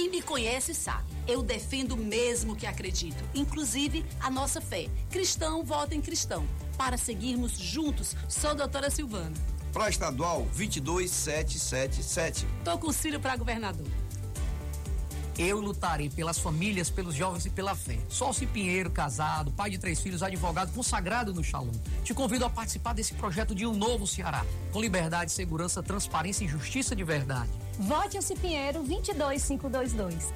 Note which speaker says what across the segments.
Speaker 1: Quem me conhece sabe, eu defendo mesmo que acredito, inclusive a nossa fé. Cristão, vota em cristão. Para seguirmos juntos, sou a doutora Silvana.
Speaker 2: Para estadual, 22777.
Speaker 1: Tô com o Círio para governador.
Speaker 3: Eu lutarei pelas famílias, pelos jovens e pela fé. Sócio Pinheiro, casado, pai de 3 filhos, advogado, consagrado no Shalom. Te convido a participar desse projeto de um novo Ceará, com liberdade, segurança, transparência e justiça de verdade.
Speaker 4: Vote Alci Pinheiro 22522.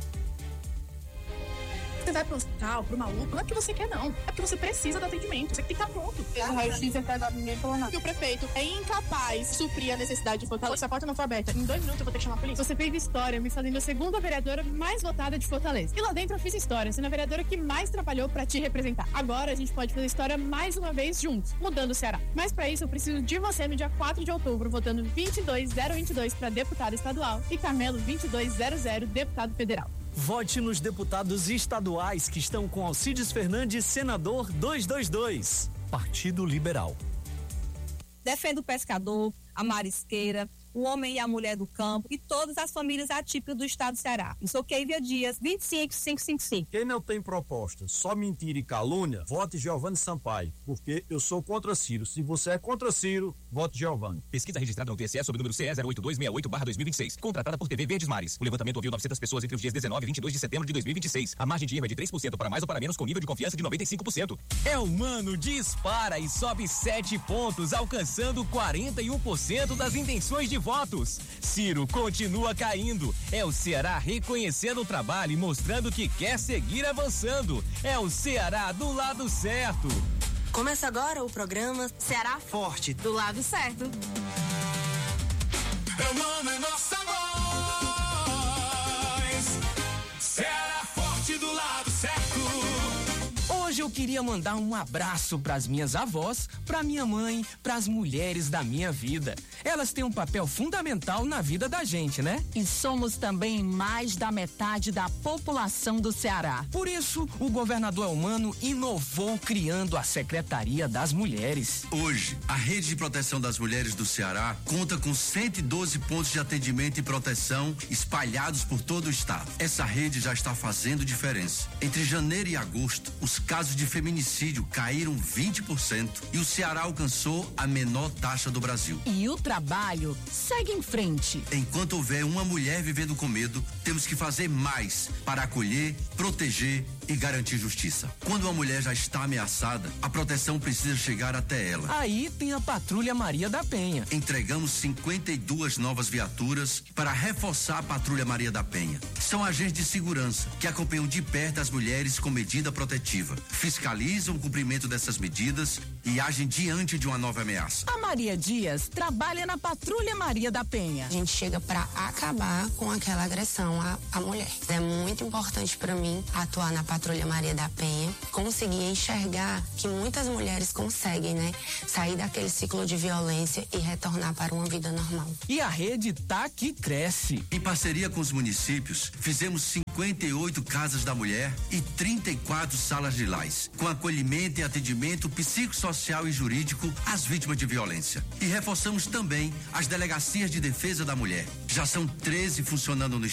Speaker 5: Você vai pro hospital, pro maluco, não é porque você quer, não. É porque você precisa do atendimento. Você tem que estar pronto.
Speaker 6: A raio-x ninguém falou nada.
Speaker 5: E o prefeito é incapaz de suprir a necessidade de Fortaleza. Essa porta não foi aberta. Em 2 minutos eu vou ter que chamar a polícia.
Speaker 6: Você fez história, me fazendo a segunda vereadora mais votada de Fortaleza. E lá dentro eu fiz história, sendo a vereadora que mais trabalhou pra te representar. Agora a gente pode fazer história mais uma vez juntos, mudando o Ceará. Mas pra isso eu preciso de você no dia 4 de outubro, votando 22022 pra deputado estadual e Carmelo 2200, deputado federal.
Speaker 7: Vote nos deputados estaduais que estão com Alcides Fernandes, senador 222, Partido Liberal.
Speaker 8: Defendo o pescador, a marisqueira, o homem e a mulher do campo e todas as famílias atípicas do estado do Ceará. Eu sou Keivia Dias, 25555.
Speaker 9: Quem não tem proposta, só mentira e calúnia, vote Giovanni Sampaio, porque eu sou contra Ciro. Se você é contra Ciro, vote Giovanni.
Speaker 10: Pesquisa registrada no TSE sob o número CE 08268/2026, contratada por TV Verdes Mares. O levantamento ouviu 900 pessoas entre os dias 19 e 22 de setembro de 2026. A margem de erro é de 3% para mais ou para menos, com nível de confiança de 95%.
Speaker 11: Elmano dispara e sobe 7 pontos, alcançando 41% das intenções de votos. Ciro continua caindo. É o Ceará reconhecendo o trabalho e mostrando que quer seguir avançando. É o Ceará do lado certo.
Speaker 12: Começa agora o programa Ceará Forte, do lado certo.
Speaker 13: Elmano é nossa voz. Ceará Forte, do lado certo.
Speaker 11: Hoje eu queria mandar um abraço pras minhas avós, pra minha mãe, pras mulheres da minha vida. Elas têm um papel fundamental na vida da gente, né?
Speaker 14: E somos também mais da metade da população do Ceará.
Speaker 11: Por isso, o governador Elmano inovou criando a Secretaria das Mulheres.
Speaker 15: Hoje, a Rede de Proteção das Mulheres do Ceará conta com 112 pontos de atendimento e proteção espalhados por todo o estado. Essa rede já está fazendo diferença. Entre janeiro e agosto, os casos de feminicídio caíram 20% e o Ceará alcançou a menor taxa do Brasil.
Speaker 14: E o trabalho segue em frente.
Speaker 15: Enquanto houver uma mulher vivendo com medo, temos que fazer mais para acolher, proteger e garantir justiça. Quando uma mulher já está ameaçada, a proteção precisa chegar até ela.
Speaker 11: Aí tem a Patrulha Maria da Penha.
Speaker 15: Entregamos 52 novas viaturas para reforçar a Patrulha Maria da Penha. São agentes de segurança que acompanham de perto as mulheres com medida protetiva, fiscalizam o cumprimento dessas medidas e agem diante de uma nova ameaça.
Speaker 14: A Maria Dias trabalha na Patrulha Maria da Penha.
Speaker 16: A gente chega para acabar com aquela agressão à mulher. É muito importante para mim atuar na Patrulha Maria da Penha, conseguir enxergar que muitas mulheres conseguem, né, sair daquele ciclo de violência e retornar para uma vida normal.
Speaker 11: E a rede tá que cresce.
Speaker 15: Em parceria com os municípios, fizemos 58 casas da mulher e 34 salas de lais, com acolhimento e atendimento psicossocial e jurídico às vítimas de violência. E reforçamos também as delegacias de defesa da mulher. Já são 13 funcionando no